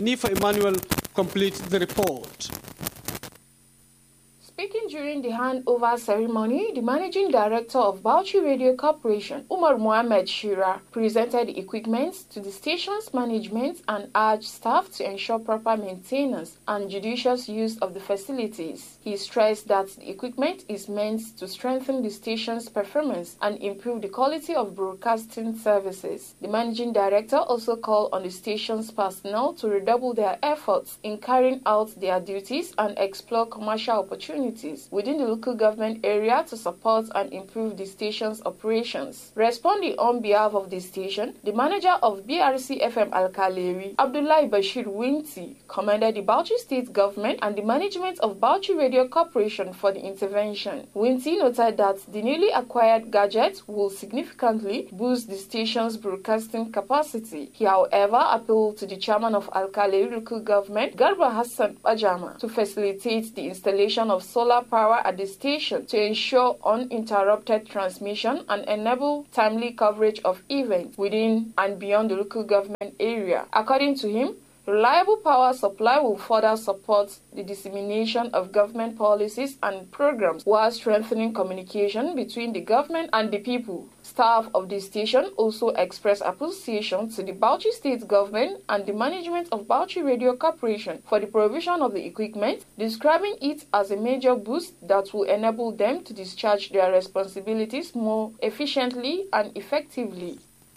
Nifa Emmanuel completes the report. Speaking during the handover ceremony, the Managing Director of Bauchi Radio Corporation, Umar Mohammed Shira, presented the equipment to the station's management and urged staff to ensure proper maintenance and judicious use of the facilities. He stressed that the equipment is meant to strengthen the station's performance and improve the quality of broadcasting services. The Managing Director also called on the station's personnel to redouble their efforts in carrying out their duties and explore commercial opportunities within the local government area to support and improve the station's operations. Responding on behalf of the station, the manager of BRC FM Alkaleri, Abdullahi Bashir Winti, commended the Bauchi State government and the management of Bauchi Radio Corporation for the intervention. Winti noted that the newly acquired gadget will significantly boost the station's broadcasting capacity. He, however, appealed to the chairman of Alkaleri local government, Garba Hassan Bajama, to facilitate the installation of solar power at the station to ensure uninterrupted transmission and enable timely coverage of events within and beyond the local government area. According to him, reliable power supply will further support the dissemination of government policies and programs while strengthening communication between the government and the people. Staff of the station also expressed appreciation to the Bauchi State government and the management of Bauchi Radio Corporation for the provision of the equipment, describing it as a major boost that will enable them to discharge their responsibilities more efficiently and effectively.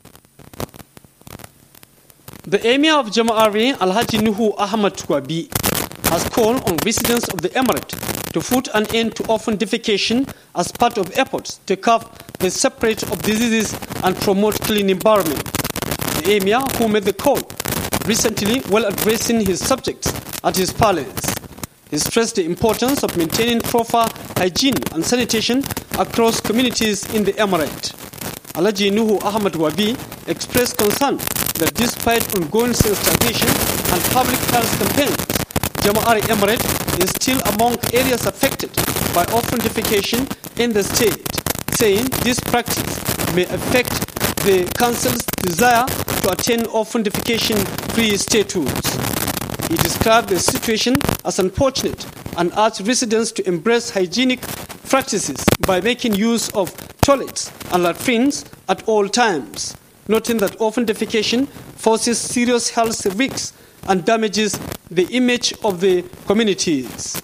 The Emir of Jama'ari, Alhaji Nuhu Ahmad Twabi, has called on residents of the emirate to put an end to orphan defecation as part of efforts to curb the spread of diseases and promote clean environment. The Emir, who made the call recently while addressing his subjects at his palace, he stressed the importance of maintaining proper hygiene and sanitation across communities in the emirate. Alhaji Nuhu Ahmad Wabi expressed concern that despite ongoing sensitization and public health campaigns, Jama'ari Emirate is still among areas affected by orphan defecation in the state, saying this practice may affect the council's desire to attain orphan defecation-free status. He described the situation as unfortunate and urged residents to embrace hygienic practices by making use of toilets and latrines at all times, noting that orphan defecation forces serious health risks and damages the image of the communities.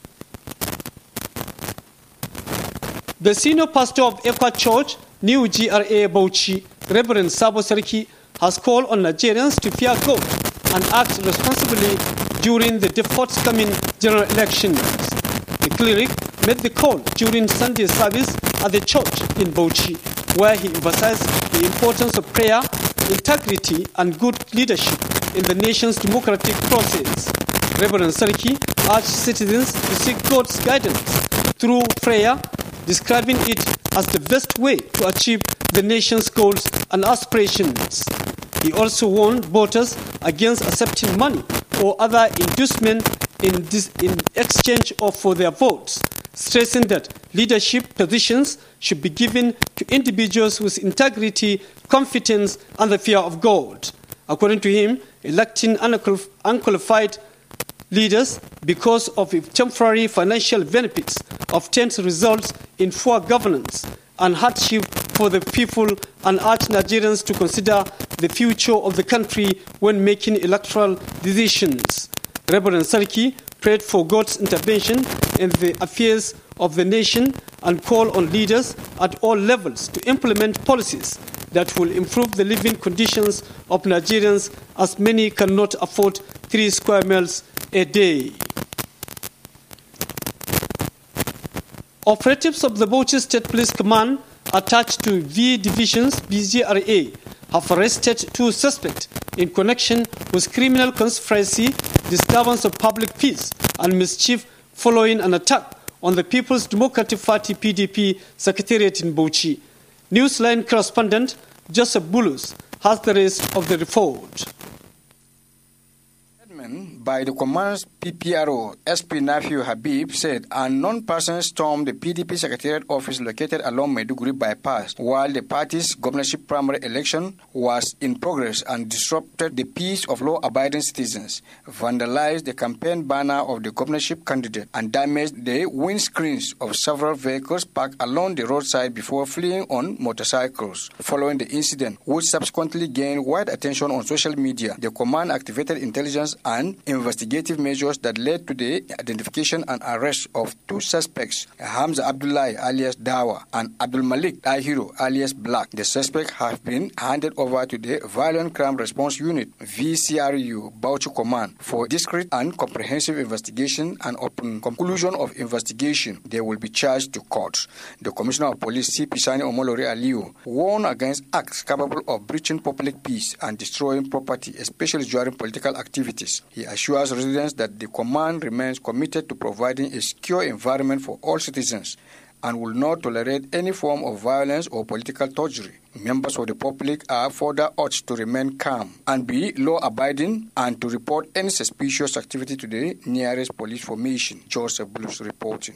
The senior pastor of Ekwa Church, New GRA Bauchi, Reverend Sabo Sarki, has called on Nigerians to fear God and act responsibly during the forthcoming general elections. The cleric made the call during Sunday service at the church in Bauchi, where he emphasized the importance of prayer, integrity, and good leadership in the nation's democratic process. Reverend Sarki urged citizens to seek God's guidance through prayer, describing it as the best way to achieve the nation's goals and aspirations. He also warned voters against accepting money or other inducement in exchange for their votes, stressing that leadership positions should be given to individuals with integrity, competence, and the fear of God. According to him, electing unqualified leaders because of temporary financial benefits obtained results in poor governance and hardship for the people, and urged Nigerians to consider the future of the country when making electoral decisions. Reverend Sarki prayed for God's intervention in the affairs of the nation and called on leaders at all levels to implement policies that will improve the living conditions of Nigerians, as many cannot afford 3 square meals a day. Operatives of the Bauchi State Police Command attached to V Division's BGRA have arrested 2 suspects in connection with criminal conspiracy, disturbance of public peace, and mischief following an attack on the People's Democratic Party PDP Secretariat in Bauchi. Newsline correspondent Joseph Bulus has the rest of the report. Statement by the command's PPRO, SP Nafiu Habib, said a unknown person stormed the PDP Secretariat office located along Maiduguri bypass while the party's governorship primary election was in progress and disrupted the peace of law-abiding citizens, vandalized the campaign banner of the governorship candidate, and damaged the windscreens of several vehicles parked along the roadside before fleeing on motorcycles. Following the incident, which subsequently gained wide attention on social media, the command activated intelligence and investigative measures that led to the identification and arrest of two suspects, Hamza Abdullahi alias Dawa and Abdul Malik Dahiru alias Black. The suspects have been handed over to the Violent Crime Response Unit, VCRU, Bauchi Command, for discreet and comprehensive investigation, and upon conclusion of investigation, they will be charged to court. The Commissioner of Police, CP Sani Omolori Aliyu, warned against acts capable of breaching public peace and destroying property, especially during political activities. He assures residents that the command remains committed to providing a secure environment for all citizens and will not tolerate any form of violence or political torture. Members of the public are further urged to remain calm and be law-abiding and to report any suspicious activity to the nearest police formation. Joseph Blues reporting.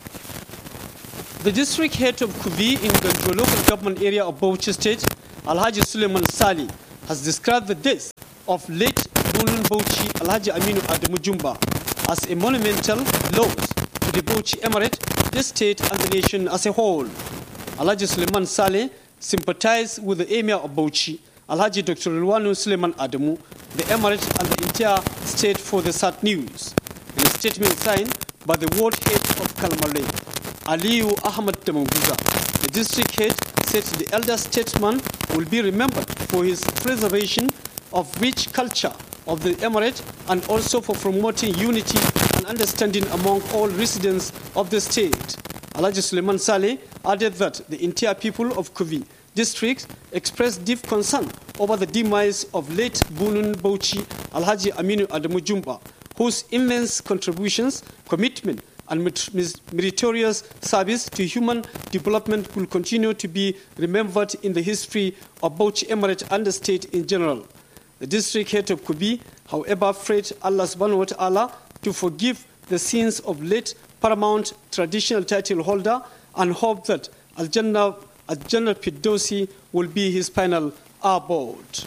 The district head of Kubi in the local government area of Bauchi State, Alhaji Suleiman Sali, has described the death of late Bunun Bauchi Alhaji Aminu Adamu Jumba as a monumental loss to the Bauchi Emirate, the state and the nation as a whole. Alhaji Suleiman Saleh sympathized with the Emir of Bauchi, Alhaji Dr. Rilwanu Suleiman Adamu, the Emirate and the entire state for the sad news. In a statement signed by the world head of Kalmare, Aliyu Ahmad Damanguza, the district head said the elder statesman will be remembered for his preservation of rich culture of the Emirate and also for promoting unity and understanding among all residents of the state. Alhaji Suleiman Saleh added that the entire people of Kubi district expressed deep concern over the demise of late Bunun Bauchi Alhaji Aminu Adamu Jumba, whose immense contributions, commitment, and meritorious service to human development will continue to be remembered in the history of Bauchi Emirate and the state in general. The district head of Kubi, however, prayed Allah subhanahu wa ta'ala to forgive the sins of late paramount traditional title holder and hope that Al-Jannah Firdausi will be his final abode.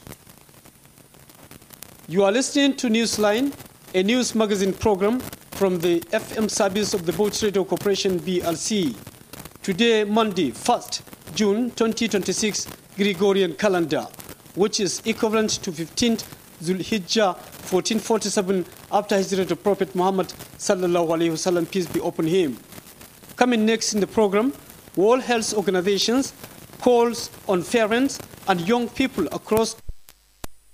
You are listening to Newsline, a news magazine program from the FM service of the Bauchi Radio Corporation BLC. Today, Monday, 1st June 2026 Gregorian calendar, which is equivalent to 15th Zulhijjah 1447 after Hijrah of Prophet Muhammad sallallahu alaihi wasallam, peace be upon him. Coming next in the program, World Health Organizations calls on parents and young people across